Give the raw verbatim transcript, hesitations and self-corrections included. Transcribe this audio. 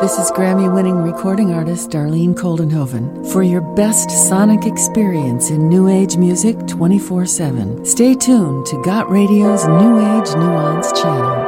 This is Grammy-winning recording artist Darlene Coldenhoven for your best sonic experience in New Age music twenty-four seven. Stay tuned to Got Radio's New Age Nuance channel.